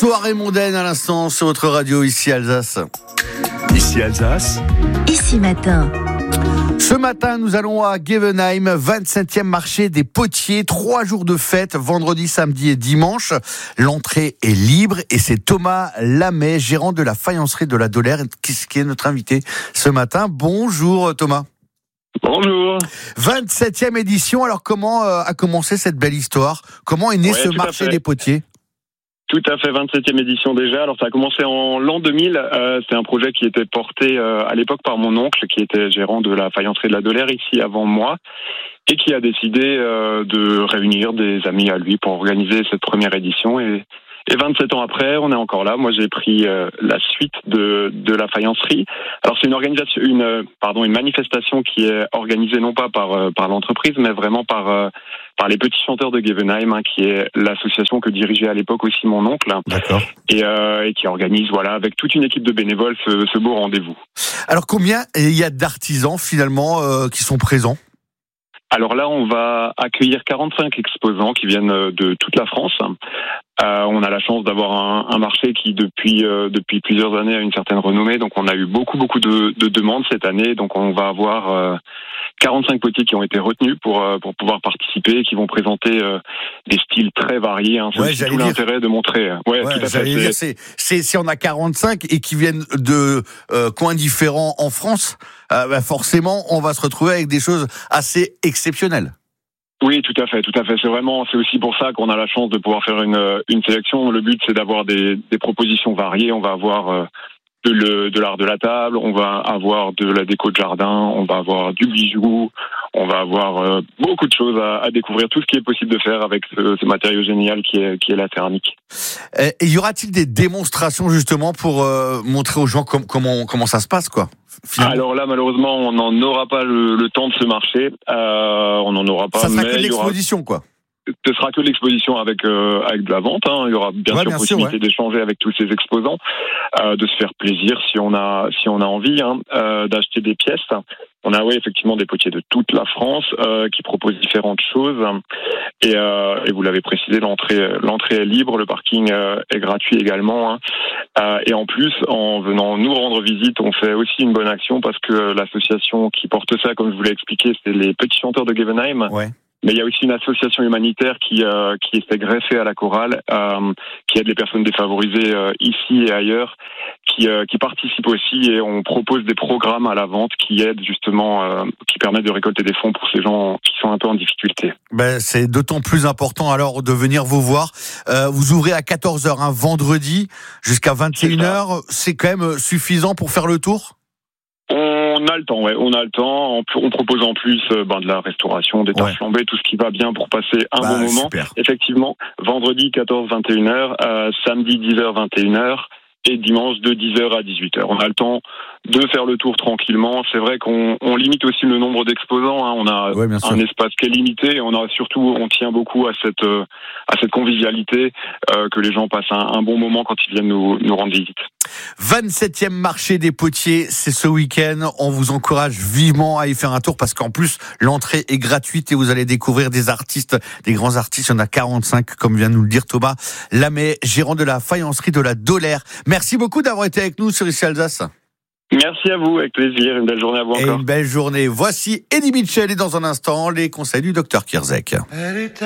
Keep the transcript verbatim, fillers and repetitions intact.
Soirée mondaine à l'instant sur votre radio, ici Alsace. Ici Alsace. Ici matin. Ce matin, nous allons à Gevenheim, vingt-septième marché des potiers. Trois jours de fête, vendredi, samedi et dimanche. L'entrée est libre et c'est Thomas Lamet, gérant de la faïencerie de la Dolère, qui est notre invité ce matin. Bonjour Thomas. Bonjour. vingt-septième édition. Alors comment euh, a commencé cette belle histoire ? Comment est né Ouais, ce tout à marché fait. des potiers ? Tout à fait, vingt-septième édition déjà. Alors ça a commencé en l'an deux mille. Euh, c'est un projet qui était porté euh, à l'époque par mon oncle, qui était gérant de la faïencerie de la Dolère ici avant moi, et qui a décidé euh, de réunir des amis à lui pour organiser cette première édition. Et, et vingt-sept ans après, on est encore là. Moi, j'ai pris euh, la suite de, de la faïencerie. Alors c'est une organisation, une euh, pardon, une manifestation qui est organisée non pas par euh, par l'entreprise, mais vraiment par euh, par les petits chanteurs de Gevenheim, hein, qui est l'association que dirigeait à l'époque aussi mon oncle. D'accord. Et, euh, et qui organise, voilà, avec toute une équipe de bénévoles, ce, ce beau rendez-vous. Alors combien il y a d'artisans finalement euh, qui sont présents ? Alors là, on va accueillir quarante-cinq exposants qui viennent de toute la France. Euh, on a la chance d'avoir un, un marché qui, depuis euh, depuis plusieurs années, a une certaine renommée. Donc, on a eu beaucoup beaucoup de, de demandes cette année. Donc, on va avoir euh, quarante-cinq potiers qui ont été retenus pour euh, pour pouvoir participer, et qui vont présenter euh, des styles très variés. Hein. C'est Ouais, aussi j'allais tout dire. l'intérêt de montrer. Ouais, Ouais, tout à j'allais fait. dire, c'est, c'est, si on a quarante-cinq et qui viennent de euh, coins différents en France, euh, bah forcément, on va se retrouver avec des choses assez exceptionnelles. Oui, tout à fait, tout à fait. C'est vraiment, c'est aussi pour ça qu'on a la chance de pouvoir faire une une sélection. Le but, c'est d'avoir des des propositions variées. On va avoir euh, de, le, de l'art de la table, on va avoir de la déco de jardin, on va avoir du bijou, on va avoir euh, beaucoup de choses à, à découvrir, tout ce qui est possible de faire avec ce, ce matériau génial qui est qui est la céramique. Et y aura-t-il des démonstrations justement pour euh, montrer aux gens com- comment comment ça se passe, quoi, finalement ? Alors là, malheureusement, on n'en aura pas le, le temps de se marcher. Euh, on n'en aura pas. Ça sera mais que de il y aura- l'exposition, quoi. Ce sera que l'exposition avec euh, avec de la vente. Hein. Il y aura bien Ouais, sûr bien sûr, possibilité ouais. d'échanger avec tous ces exposants, euh, de se faire plaisir si on a si on a envie, hein, euh, d'acheter des pièces. On a oui effectivement des potiers de toute la France euh, qui proposent différentes choses. Et, euh, et vous l'avez précisé, l'entrée l'entrée est libre, le parking euh, est gratuit également. Hein. Euh, et en plus, en venant nous rendre visite, on fait aussi une bonne action parce que l'association qui porte ça, comme je vous l'ai expliqué, c'est les petits chanteurs de Gevenheim. Ouais. Mais il y a aussi une association humanitaire qui euh, qui s'est greffée à la chorale, euh, qui aide les personnes défavorisées euh, ici et ailleurs, qui euh, qui participe aussi, et on propose des programmes à la vente qui aident justement, euh, qui permettent de récolter des fonds pour ces gens qui sont un peu en difficulté. Ben, c'est d'autant plus important alors de venir vous voir. Euh, vous ouvrez à quatorze heures un vendredi jusqu'à vingt et une heures. C'est quand même suffisant pour faire le tour ? On a le temps, ouais, on a le temps. On, on propose en plus euh, ben, de la restauration, des tartes Ouais. flambées, tout ce qui va bien pour passer un Bah, bon moment. super. Effectivement, vendredi quatorze vingt et une heures, euh, samedi dix heures vingt et une heures et dimanche de dix heures à dix-huit heures. On a le temps de faire le tour tranquillement. C'est vrai qu'on on limite aussi le nombre d'exposants. Hein. On a Ouais, bien sûr. un espace qui est limité. Et on a surtout, on tient beaucoup à cette euh, à cette convivialité, euh, que les gens passent un, un bon moment quand ils viennent nous, nous rendre visite. vingt-septième marché des potiers, c'est ce week-end. On vous encourage vivement à y faire un tour parce qu'en plus, l'entrée est gratuite et vous allez découvrir des artistes, des grands artistes. Il y en a quarante-cinq, comme vient de nous le dire Thomas Lamet, gérant de la faïencerie de la Dolère. Merci beaucoup d'avoir été avec nous sur Ici Alsace. Merci à vous, avec plaisir. Une belle journée à vous Et encore. une belle journée. Voici Eddie Mitchell et dans un instant, les conseils du docteur Kierzek.